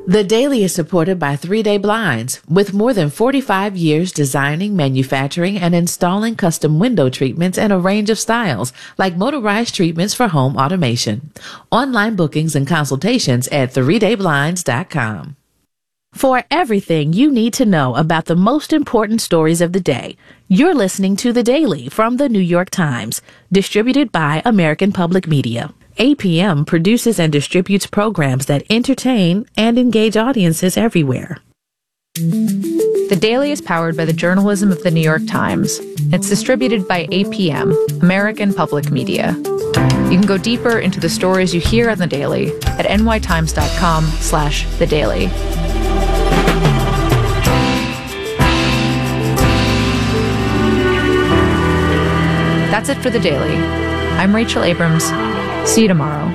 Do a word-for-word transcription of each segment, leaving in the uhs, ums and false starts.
The Daily is supported by three day Blinds. With more than forty-five years designing, manufacturing, and installing custom window treatments in a range of styles, like motorized treatments for home automation. Online bookings and consultations at three day blinds dot com. For everything you need to know about the most important stories of the day, you're listening to The Daily from The New York Times, distributed by American Public Media. A P M produces and distributes programs that entertain and engage audiences everywhere. The Daily is powered by the journalism of The New York Times. It's distributed by A P M, American Public Media. You can go deeper into the stories you hear on The Daily at n y times dot com slash the daily. That's it for The Daily. I'm Rachel Abrams. See you tomorrow.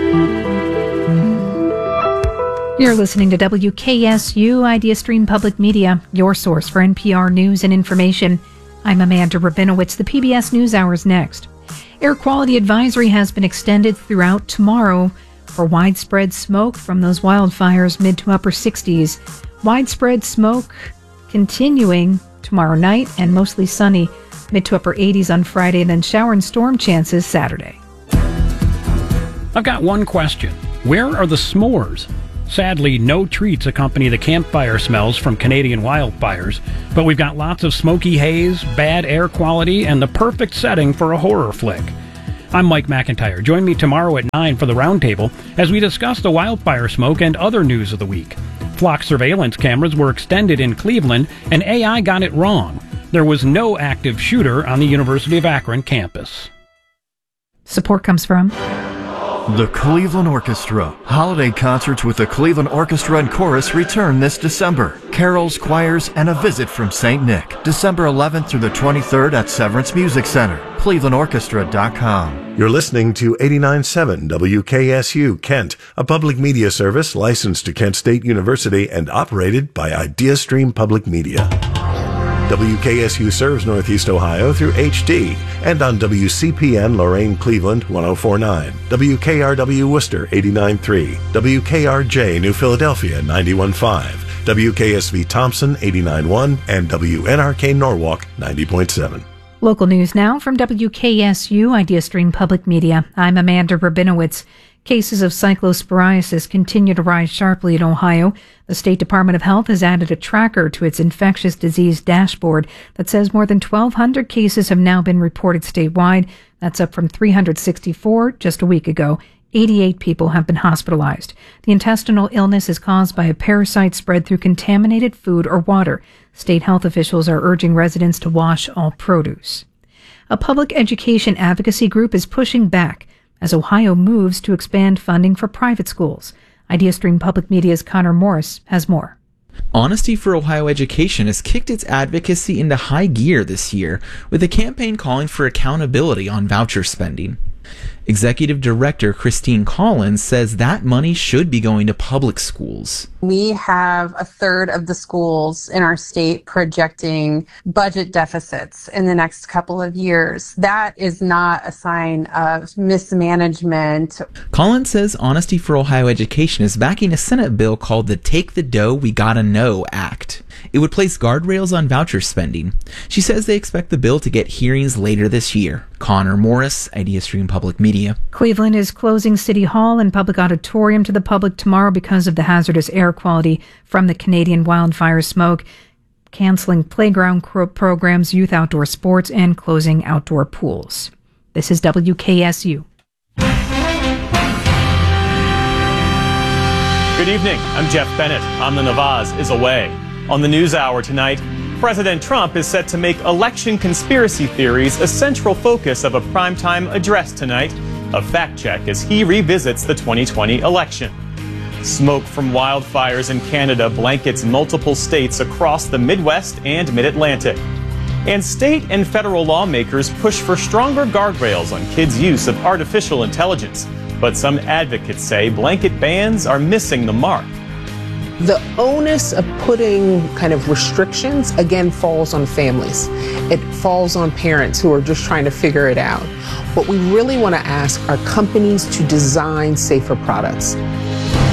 You're listening to W K S U Idea Stream Public Media, your source for N P R news and information. I'm Amanda Rabinowitz. The P B S NewsHour is next. Air quality advisory has been extended throughout tomorrow for widespread smoke from those wildfires, mid to upper sixties. Widespread smoke continuing tomorrow night and mostly sunny, mid to upper eighties on Friday, and then shower and storm chances Saturday. I've got one question. Where are the s'mores? Sadly, no treats accompany the campfire smells from Canadian wildfires, but we've got lots of smoky haze, bad air quality, and the perfect setting for a horror flick. I'm Mike McIntyre. Join me tomorrow at nine for the Roundtable as we discuss the wildfire smoke and other news of the week. Flock surveillance cameras were extended in Cleveland, and A I got it wrong. There was no active shooter on the University of Akron campus. Support comes from the Cleveland Orchestra. Holiday concerts with the Cleveland Orchestra and Chorus return this December. Carols, choirs, and a visit from Saint Nick. December eleventh through the twenty-third at Severance Music Center. cleveland orchestra dot com. You're listening to eighty-nine point seven W K S U Kent, a public media service licensed to Kent State University and operated by IdeaStream Public Media. W K S U serves Northeast Ohio through H D and on W C P N Lorain Cleveland one oh four point nine, W K R W Worcester eighty-nine point three, W K R J New Philadelphia ninety-one point five, W K S V Thompson eighty-nine point one, and W N R K Norwalk ninety point seven. Local news now from W K S U IdeaStream Public Media. I'm Amanda Rabinowitz. Cases of cyclosporiasis continue to rise sharply in Ohio. The State Department of Health has added a tracker to its infectious disease dashboard that says more than twelve hundred cases have now been reported statewide. That's up from three hundred sixty-four just a week ago. eighty-eight people have been hospitalized. The intestinal illness is caused by a parasite spread through contaminated food or water. State health officials are urging residents to wash all produce. A public education advocacy group is pushing back as Ohio moves to expand funding for private schools. IdeaStream Public Media's Connor Morris has more. Honesty for Ohio Education has kicked its advocacy into high gear this year, with a campaign calling for accountability on voucher spending. Executive Director Christine Collins says that money should be going to public schools. We have a third of the schools in our state projecting budget deficits in the next couple of years. That is not a sign of mismanagement. Collins says Honesty for Ohio Education is backing a Senate bill called the Take the Dough We Gotta Know Act. It would place guardrails on voucher spending. She says they expect the bill to get hearings later this year. Connor Morris, IdeaStream Public Media. Cleveland is closing City Hall and public auditorium to the public tomorrow because of the hazardous air quality from the Canadian wildfire smoke, canceling playground programs, youth outdoor sports, and closing outdoor pools. This is W K S U. Good evening. I'm Jeff Bennett. Amna Nawaz is away. On the NewsHour tonight, President Trump is set to make election conspiracy theories a central focus of a primetime address tonight, a fact check as he revisits the twenty twenty election. Smoke from wildfires in Canada blankets multiple states across the Midwest and Mid-Atlantic. And state and federal lawmakers push for stronger guardrails on kids' use of artificial intelligence. But some advocates say blanket bans are missing the mark. The onus of putting kind of restrictions, again, falls on families. It falls on parents who are just trying to figure it out. What we really want to ask are companies to design safer products.